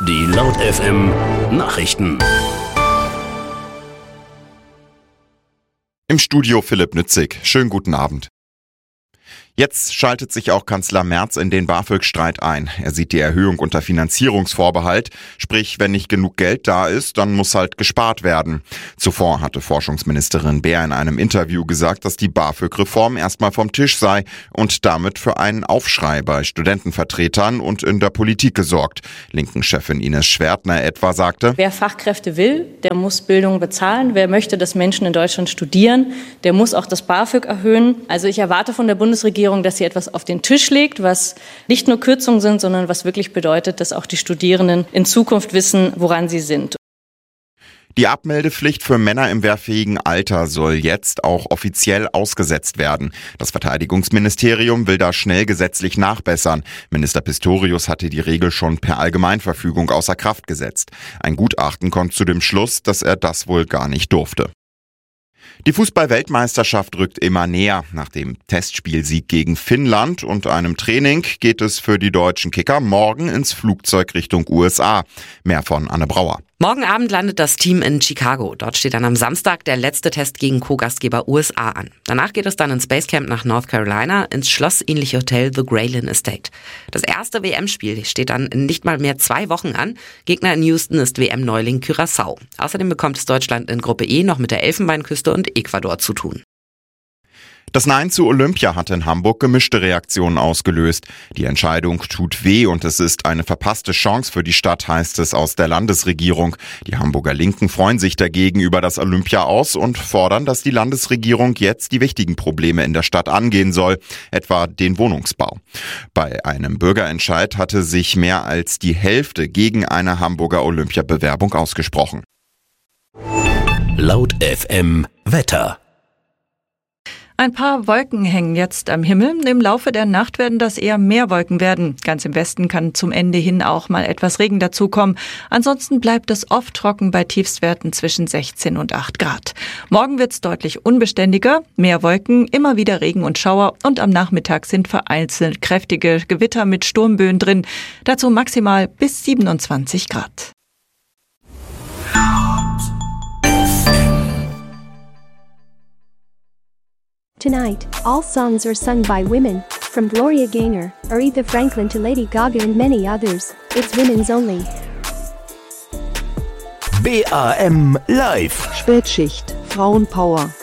Die Laut FM Nachrichten. Im Studio Philipp Nützig. Schönen guten Abend. Jetzt schaltet sich auch Kanzler Merz in den BAföG-Streit ein. Er sieht die Erhöhung unter Finanzierungsvorbehalt. Sprich, wenn nicht genug Geld da ist, dann muss halt gespart werden. Zuvor hatte Forschungsministerin Beer in einem Interview gesagt, dass die BAföG-Reform erstmal vom Tisch sei und damit für einen Aufschrei bei Studentenvertretern und in der Politik gesorgt. Linken-Chefin Ines Schwertner etwa sagte: Wer Fachkräfte will, der muss Bildung bezahlen. Wer möchte, dass Menschen in Deutschland studieren, der muss auch das BAföG erhöhen. Also ich erwarte von der Bundesregierung, dass sie etwas auf den Tisch legt, was nicht nur Kürzungen sind, sondern was wirklich bedeutet, dass auch die Studierenden in Zukunft wissen, woran sie sind. Die Abmeldepflicht für Männer im wehrfähigen Alter soll jetzt auch offiziell ausgesetzt werden. Das Verteidigungsministerium will da schnell gesetzlich nachbessern. Minister Pistorius hatte die Regel schon per Allgemeinverfügung außer Kraft gesetzt. Ein Gutachten kommt zu dem Schluss, dass er das wohl gar nicht durfte. Die Fußball-Weltmeisterschaft rückt immer näher. Nach dem Testspielsieg gegen Finnland und einem Training geht es für die deutschen Kicker morgen ins Flugzeug Richtung USA. Mehr von Anne Brauer. Morgen Abend landet das Team in Chicago. Dort steht dann am Samstag der letzte Test gegen Co-Gastgeber USA an. Danach geht es dann ins Basecamp nach North Carolina, ins schlossähnliche Hotel The Graylin Estate. Das erste WM-Spiel steht dann in nicht mal mehr 2 Wochen an. Gegner in Houston ist WM-Neuling Curaçao. Außerdem bekommt es Deutschland in Gruppe E noch mit der Elfenbeinküste und Ecuador zu tun. Das Nein zu Olympia hat in Hamburg gemischte Reaktionen ausgelöst. Die Entscheidung tut weh und es ist eine verpasste Chance für die Stadt, heißt es aus der Landesregierung. Die Hamburger Linken freuen sich dagegen über das Olympia aus und fordern, dass die Landesregierung jetzt die wichtigen Probleme in der Stadt angehen soll, etwa den Wohnungsbau. Bei einem Bürgerentscheid hatte sich mehr als die Hälfte gegen eine Hamburger Olympiabewerbung ausgesprochen. Laut FM Wetter. Ein paar Wolken hängen jetzt am Himmel. Im Laufe der Nacht werden das eher mehr Wolken werden. Ganz im Westen kann zum Ende hin auch mal etwas Regen dazukommen. Ansonsten bleibt es oft trocken bei Tiefstwerten zwischen 16 und 8 Grad. Morgen wird es deutlich unbeständiger. Mehr Wolken, immer wieder Regen und Schauer. Und am Nachmittag sind vereinzelt kräftige Gewitter mit Sturmböen drin. Dazu maximal bis 27 Grad. Tonight, all songs are sung by women, from Gloria Gaynor, Aretha Franklin to Lady Gaga and many others. It's women's only. BAM Live. Spätschicht, Frauenpower.